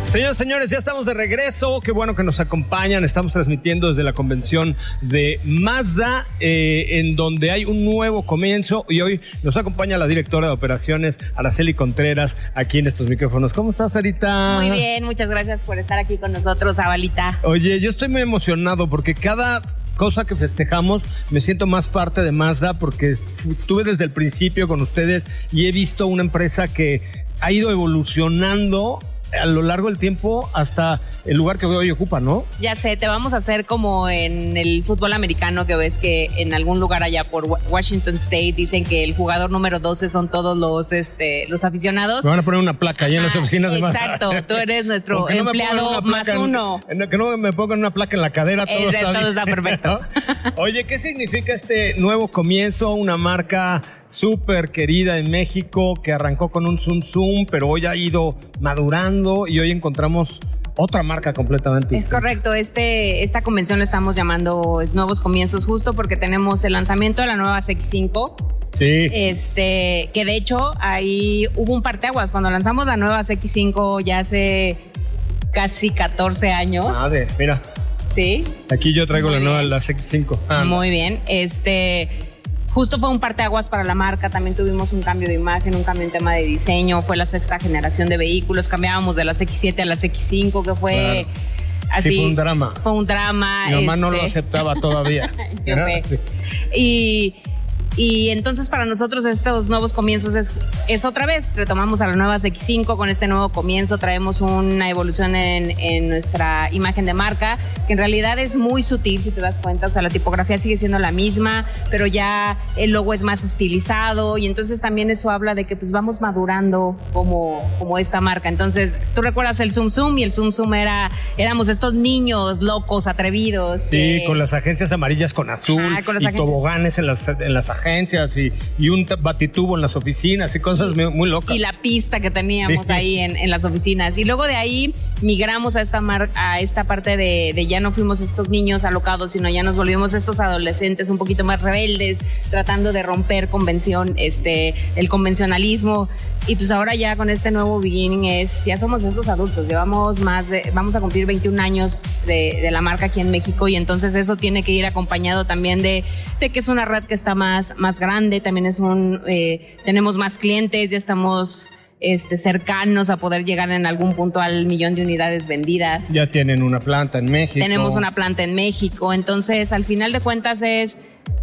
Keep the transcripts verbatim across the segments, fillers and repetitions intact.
Señoras y señores, ya estamos de regreso. Qué bueno que nos acompañan. Estamos transmitiendo desde la convención de Mazda, eh, en donde hay un nuevo comienzo. Y hoy nos acompaña la directora de operaciones, Araceli Contreras, aquí en estos micrófonos. ¿Cómo estás, Sarita? Muy bien, muchas gracias por estar aquí con nosotros, Abalita. Oye, yo estoy muy emocionado porque cada cosa que festejamos me siento más parte de Mazda, porque estuve desde el principio con ustedes y he visto una empresa que ha ido evolucionando a lo largo del tiempo hasta el lugar que hoy ocupa, ¿no? Ya sé, te vamos a hacer como en el fútbol americano, que ves que en algún lugar allá por Washington State dicen que el jugador número doce son todos los este los aficionados. Me van a poner una placa allá en las oficinas de Mazda. Exacto, tú eres nuestro no empleado más uno. En, que no me pongan una placa en la cadera, todo, es, está, todo está perfecto. Oye, ¿qué significa este nuevo comienzo? Una marca súper querida en México que arrancó con un Zoom Zoom, pero hoy ha ido madurando y hoy encontramos otra marca completamente Es distinta. correcto, este, esta convención la estamos llamando es Nuevos Comienzos, justo porque tenemos el lanzamiento de la nueva C X cinco. Sí. Este, que de hecho ahí hubo un parteaguas cuando lanzamos la nueva C X cinco ya hace casi catorce años. Madre, mira. Sí. Aquí yo traigo Muy la nueva, bien. la C X cinco. Ah, Muy bien, este... Justo fue un parteaguas para la marca, también tuvimos un cambio de imagen, un cambio en tema de diseño, fue la sexta generación de vehículos, cambiábamos de la C X siete a la C X cinco, que fue claro. así. Sí, fue un drama. Fue un drama. Mi mamá este... no lo aceptaba todavía. Yo sé. Sí. Y... Y entonces para nosotros estos nuevos comienzos es, es otra vez, retomamos a la nueva C X cinco con este nuevo comienzo, traemos una evolución en, en nuestra imagen de marca, que en realidad es muy sutil si te das cuenta, o sea, la tipografía sigue siendo la misma, pero ya el logo es más estilizado y entonces también eso habla de que pues vamos madurando como, como esta marca. Entonces, tú recuerdas el Zoom Zoom y el Zoom Zoom era, éramos estos niños locos, atrevidos. Sí, que... con las agencias amarillas con azul ah, con las y agencias... toboganes en las, en las agencias y, y un batitubo en las oficinas y cosas muy, muy locas. Y la pista que teníamos sí. ahí en, en las oficinas. Y luego de ahí migramos a esta, mar, a esta parte de, de ya no fuimos estos niños alocados, sino ya nos volvimos estos adolescentes un poquito más rebeldes, tratando de romper convención, este, el convencionalismo. Y pues ahora ya con este nuevo beginning es, ya somos estos adultos, llevamos más de, vamos a cumplir veintiún años de, de la marca aquí en México y entonces eso tiene que ir acompañado también de, de que es una red que está más, más grande, también es un, eh, tenemos más clientes, ya estamos este, cercanos a poder llegar en algún punto al millón de unidades vendidas. Ya tienen una planta en México. Tenemos una planta en México, entonces al final de cuentas es...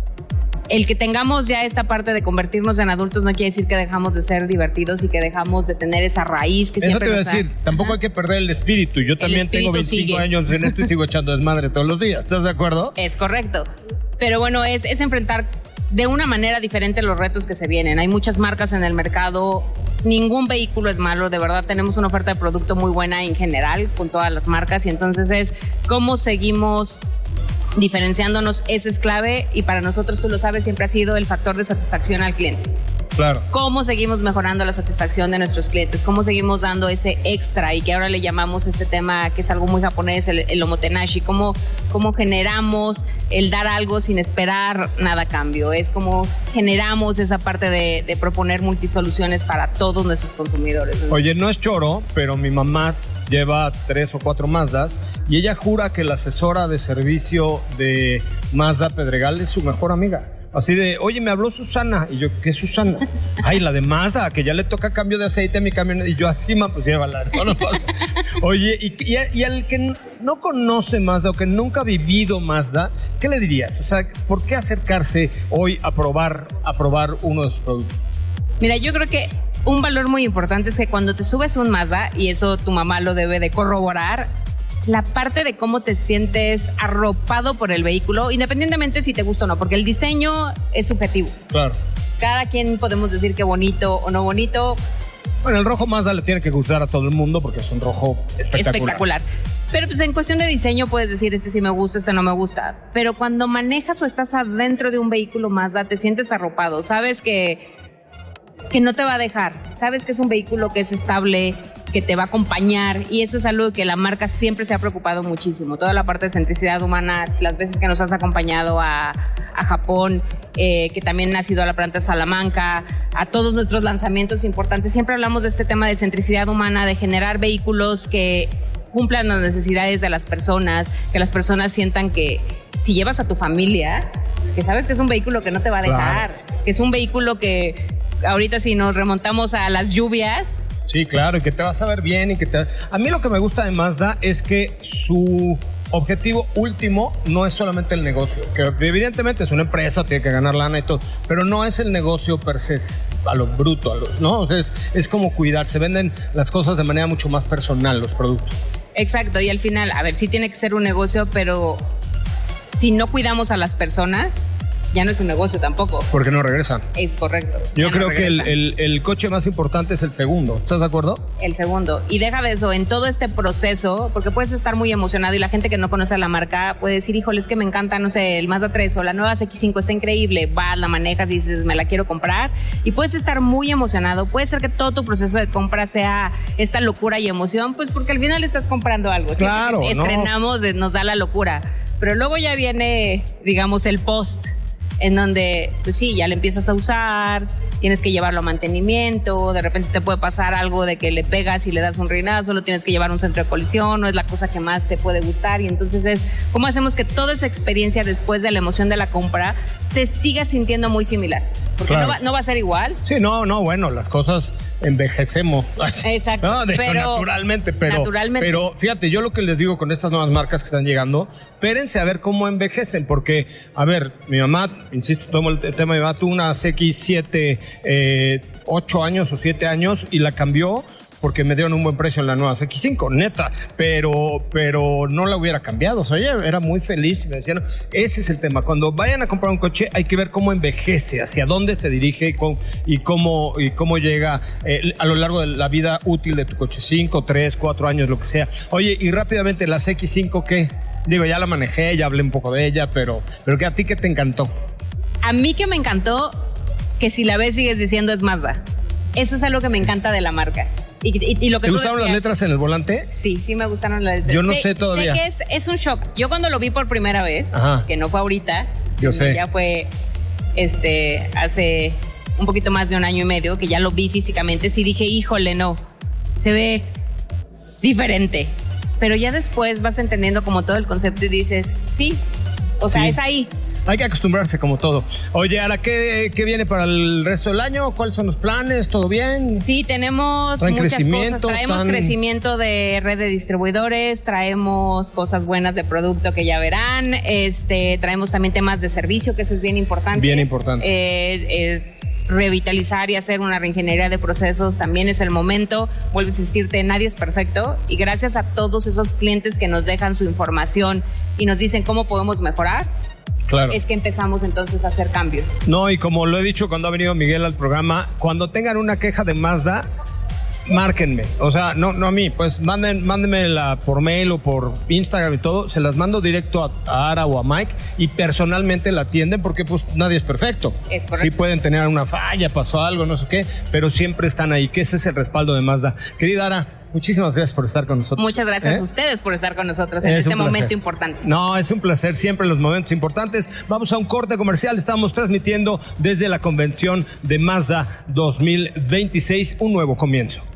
El que tengamos ya esta parte de convertirnos en adultos no quiere decir que dejamos de ser divertidos y que dejamos de tener esa raíz que Eso siempre te voy a nos ha... decir, tampoco hay que perder el espíritu. Yo también espíritu tengo veinticinco sigue. años en esto y sigo echando desmadre todos los días. ¿Estás de acuerdo? Es correcto. Pero bueno, es, es enfrentar de una manera diferente los retos que se vienen. Hay muchas marcas en el mercado. Ningún vehículo es malo, de verdad tenemos una oferta de producto muy buena en general con todas las marcas y entonces es cómo seguimos diferenciándonos, ese es clave y para nosotros, tú lo sabes, siempre ha sido el factor de satisfacción al cliente. Claro. ¿Cómo seguimos mejorando la satisfacción de nuestros clientes? ¿Cómo seguimos dando ese extra y que ahora le llamamos este tema que es algo muy japonés, el, el omotenashi? ¿Cómo, ¿Cómo generamos el dar algo sin esperar nada a cambio? Es como generamos esa parte de, de proponer multisoluciones para todos nuestros consumidores. Oye, no es choro, pero mi mamá lleva tres o cuatro Mazdas y ella jura que la asesora de servicio de Mazda Pedregal es su mejor amiga. Así de, oye, me habló Susana. Y yo, ¿qué es Susana? Ay, la de Mazda, que ya le toca cambio de aceite a mi camión. Y yo, así, ma, pues llévala. No, no, no. Oye, y, y, y al que no conoce Mazda o que nunca ha vivido Mazda, ¿qué le dirías? O sea, ¿por qué acercarse hoy a probar, a probar uno de sus productos? Mira, yo creo que un valor muy importante es que cuando te subes un Mazda, y eso tu mamá lo debe de corroborar, la parte de cómo te sientes arropado por el vehículo, independientemente si te gusta o no, porque el diseño es subjetivo. Claro. Cada quien podemos decir que bonito o no bonito. Bueno, el rojo Mazda le tiene que gustar a todo el mundo porque es un rojo espectacular. Espectacular. Pero pues en cuestión de diseño puedes decir este sí me gusta, este no me gusta. Pero cuando manejas o estás adentro de un vehículo Mazda, te sientes arropado. Sabes que que no te va a dejar. Sabes que es un vehículo que es estable, que te va a acompañar, y eso es algo que la marca siempre se ha preocupado muchísimo. Toda la parte de centricidad humana, las veces que nos has acompañado a, a Japón, eh, que también has ido a la planta de Salamanca, a todos nuestros lanzamientos importantes, siempre hablamos de este tema de centricidad humana, de generar vehículos que cumplan las necesidades de las personas, que las personas sientan que si llevas a tu familia, que sabes que es un vehículo que no te va a dejar, claro, que es un vehículo que ahorita si nos remontamos a las lluvias. Sí, claro, y que te vas a ver bien y que te... A mí lo que me gusta de Mazda es que su objetivo último no es solamente el negocio, que evidentemente es una empresa, tiene que ganar lana y todo, pero no es el negocio per se, a lo bruto, a lo, ¿no? O sea, es, es como cuidar, se venden las cosas de manera mucho más personal, los productos. Exacto, y al final, a ver, sí tiene que ser un negocio, pero si no cuidamos a las personas, ya no es un negocio tampoco. Porque no regresan. Es correcto. Yo creo no que el, el, el coche más importante es el segundo. ¿Estás de acuerdo? El segundo. Y deja de eso, en todo este proceso, porque puedes estar muy emocionado y la gente que no conoce a la marca puede decir, híjole, es que me encanta, no sé, el Mazda tres o la nueva C X cinco está increíble. Vas, la manejas y dices, me la quiero comprar. Y puedes estar muy emocionado. Puede ser que todo tu proceso de compra sea esta locura y emoción, pues porque al final estás comprando algo. Claro, ¿sí? Estrenamos, no. Nos da la locura. Pero luego ya viene, digamos, el post, en donde, pues sí, ya le empiezas a usar, tienes que llevarlo a mantenimiento, de repente te puede pasar algo de que le pegas y le das un rinazo, lo tienes que llevar a un centro de colisión, no es la cosa que más te puede gustar, y entonces es cómo hacemos que toda esa experiencia después de la emoción de la compra se siga sintiendo muy similar, porque claro. no, va, no va a ser igual. Sí, no, no, bueno, las cosas envejecemos. Exacto. No, de, pero, naturalmente, pero, naturalmente. Pero fíjate, yo lo que les digo con estas nuevas marcas que están llegando, espérense a ver cómo envejecen, porque, a ver, mi mamá, insisto, tomo el tema, mi mamá tuvo una C X siete, eh, ocho años o siete años y la cambió porque me dieron un buen precio en la nueva C X cinco, neta, pero, pero no la hubiera cambiado. O sea, ella era muy feliz y me decían, ese es el tema. Cuando vayan a comprar un coche hay que ver cómo envejece, hacia dónde se dirige y cómo, y cómo, y cómo llega eh, a lo largo de la vida útil de tu coche, cinco, tres, cuatro años, lo que sea. Oye, y rápidamente, la C X cinco, ¿qué? Digo, ya la manejé, ya hablé un poco de ella, pero, pero ¿qué a ti qué te encantó? A mí que me encantó, que si la ves sigues diciendo es Mazda. Eso es algo que me encanta de la marca. Y, y, y lo que ¿Te gustaron decías, las letras en el volante? Sí, sí me gustaron las letras. Yo no sé, sé todavía. Sé que es, es un shock. Yo cuando lo vi por primera vez, Ajá. que no fue ahorita, Yo sé. ya fue este, hace un poquito más de un año y medio, que ya lo vi físicamente, sí dije, híjole, no, se ve diferente. Pero ya después vas entendiendo como todo el concepto y dices, sí, o sea, sí. es ahí. Hay que acostumbrarse como todo. Oye, ¿ahora qué, qué viene para el resto del año? ¿Cuáles son los planes? ¿Todo bien? Sí, tenemos muchas cosas. Traemos tan... crecimiento de red de distribuidores, traemos cosas buenas de producto que ya verán, este, traemos también temas de servicio, que eso es bien importante. Bien importante. Eh, eh, revitalizar y hacer una reingeniería de procesos también es el momento. Vuelvo a insistirte, nadie es perfecto, y gracias a todos esos clientes que nos dejan su información y nos dicen cómo podemos mejorar, Claro. es que empezamos entonces a hacer cambios. No, y como lo he dicho cuando ha venido Miguel al programa, cuando tengan una queja de Mazda, márquenme. O sea, no, no a mí, pues manden, mándenmela por mail o por Instagram y todo. Se las mando directo a, a Ara o a Mike y personalmente la atienden, porque pues nadie es perfecto. Es correcto. Sí pueden tener una falla, pasó algo, no sé qué, pero siempre están ahí, que ese es el respaldo de Mazda. Querida Ara, muchísimas gracias por estar con nosotros. Muchas gracias ¿Eh? a ustedes por estar con nosotros en es este momento importante. No, es un placer siempre en los momentos importantes. Vamos a un corte comercial. Estamos transmitiendo desde la convención de Mazda dos mil veintiséis, un nuevo comienzo.